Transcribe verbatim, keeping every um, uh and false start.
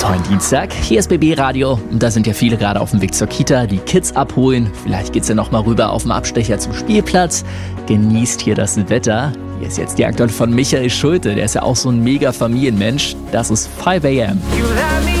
tollen Dienstag. Hier ist B B Radio und da sind ja viele gerade auf dem Weg zur Kita, die Kids abholen. Vielleicht geht's ja noch mal rüber auf dem Abstecher zum Spielplatz. Genießt hier das Wetter. Hier ist jetzt die Aktuelle von Michael Schulte. Der ist ja auch so ein mega Familienmensch. Das ist five a m.